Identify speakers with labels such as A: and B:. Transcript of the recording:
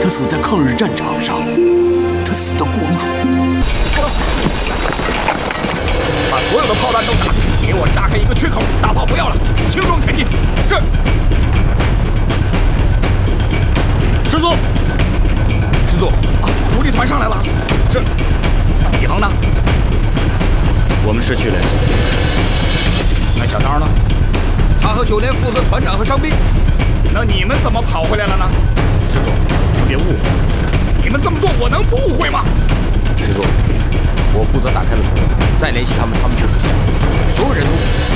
A: 他死在抗日战场上，他死得光荣。
B: 把所有的炮弹都打，给我炸开一个缺口，大炮不要了，轻装前进。是。师座，师座，主力团上来了。是。李恒呢？
C: 我们失去联系。
B: 那小刀呢？
D: 他和9连负责团长和伤兵。
B: 那你们怎么跑回来了呢？
C: 师座，您别误会。
B: 你们这么做，我能不误会吗？
C: 师座，我负责打开了通道，再联系他们，他们就不见了。所有人都不见。